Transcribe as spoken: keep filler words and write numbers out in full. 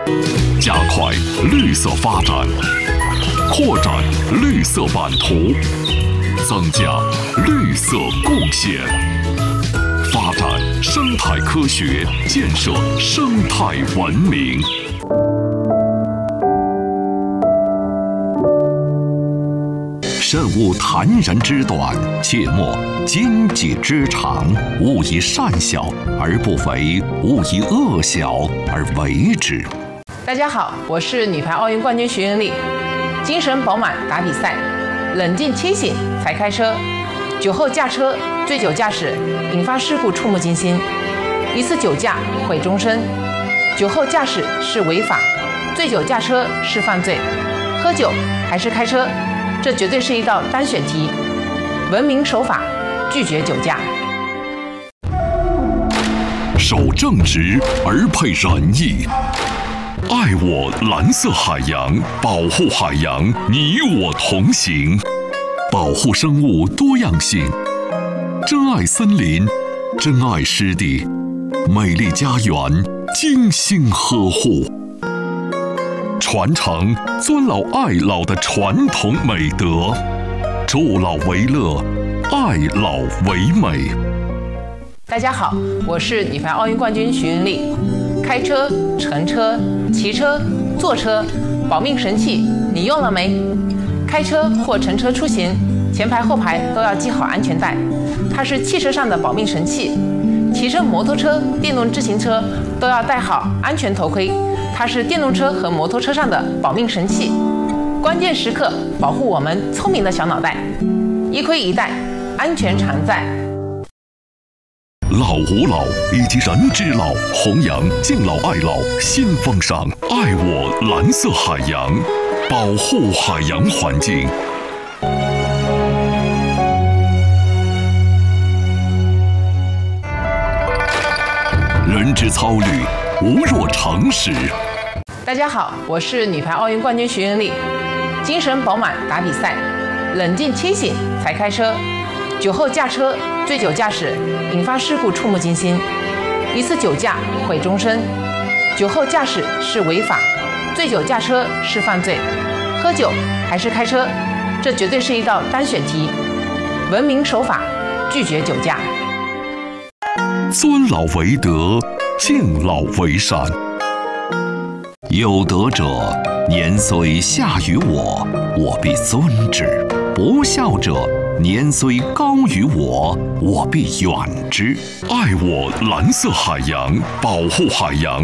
加快绿色发展，扩展绿色版图，增加绿色贡献，发展生态科学，建设生态文明。慎勿谈人之短，切莫经己之长。勿以善小而不为，勿以恶小而为之。 大家好，我是女排奥运冠军徐云丽。精神饱满打比赛，冷静清醒才开车。酒后驾车、醉酒驾驶引发事故触目惊心，一次酒驾毁终身。酒后驾驶是违法，醉酒驾车是犯罪。喝酒还是开车？这绝对是一道单选题。文明守法，拒绝酒驾。 守正直而配仁义，爱我蓝色海洋，保护海洋，你我同行。保护生物多样性，珍爱森林，珍爱湿地，美丽家园，精心呵护。传承尊老爱老的传统美德，助老为乐，爱老为美。 大家好，我是女排奥运冠军徐云丽。开车、乘车、骑车、坐车，保命神器你用了没？开车或乘车出行，前排后排都要系好安全带，它是汽车上的保命神器。骑车、摩托车、电动自行车都要戴好安全头盔，它是电动车和摩托车上的保命神器。关键时刻保护我们聪明的小脑袋，一盔一带，安全常在。 老吾老以及人之老，弘扬敬老爱老新风尚，爱我蓝色海洋，保护海洋环境。人之操虑，无若诚实。 大家好，我是女排奥运冠军徐云丽。精神饱满打比赛，冷静清醒才开车。酒后驾车、醉酒驾驶引发事故触目惊心，一次酒驾毁终身。酒后驾驶是违法，醉酒驾车是犯罪。喝酒还是开车？这绝对是一道单选题。文明守法，拒绝酒驾。 尊老为德，敬老为善。有德者，年虽下于我，我必尊之；不孝者，年虽高于我，我必远之。爱我蓝色海洋，保护海洋，